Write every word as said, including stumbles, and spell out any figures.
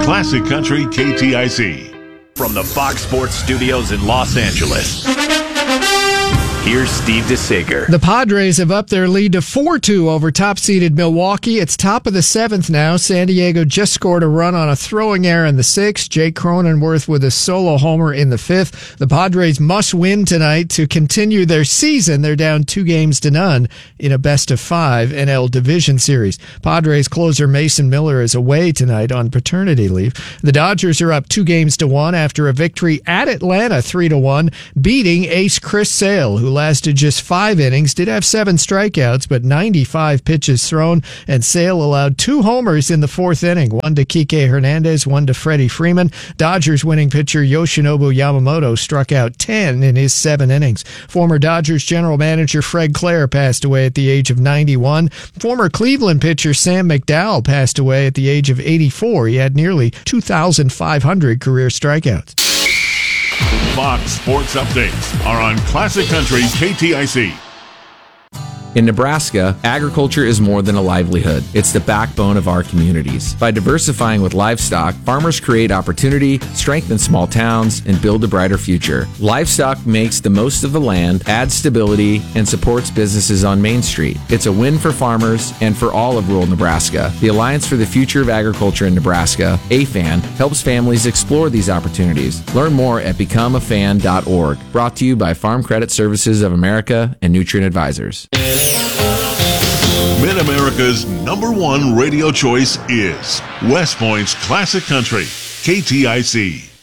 Classic Country K T I C. From the Fox Sports Studios in Los Angeles, here's Steve DeSager. The Padres have upped their lead to four two over top-seeded Milwaukee. It's top of the seventh now. San Diego just scored a run on a throwing error in the sixth. Jake Cronenworth with a solo homer in the fifth. The Padres must win tonight to continue their season. They're down two games to none in a best-of-five N L Division Series. Padres closer Mason Miller is away tonight on paternity leave. The Dodgers are up two games to one after a victory at Atlanta three to one, beating ace Chris Sale, who lasted just five innings, did have seven strikeouts, but ninety-five pitches thrown, and Sale allowed two homers in the fourth inning, one to Kike Hernandez, one to Freddie Freeman. Dodgers winning pitcher Yoshinobu Yamamoto struck out ten in his seven innings. Former Dodgers general manager Fred Clare passed away at the age of ninety-one. Former Cleveland pitcher Sam McDowell passed away at the age of eighty-four. He had nearly two thousand five hundred career strikeouts. Fox Sports Updates are on Classic Country K T I C. In Nebraska, agriculture is more than a livelihood. It's the backbone of our communities. By diversifying with livestock, farmers create opportunity, strengthen small towns, and build a brighter future. Livestock makes the most of the land, adds stability, and supports businesses on Main Street. It's a win for farmers and for all of rural Nebraska. The Alliance for the Future of Agriculture in Nebraska, A F A N, helps families explore these opportunities. Learn more at become a fan dot org. Brought to you by Farm Credit Services of America and Nutrient Advisors. Mid-America's number one radio choice is West Point's Classic Country, K T I C.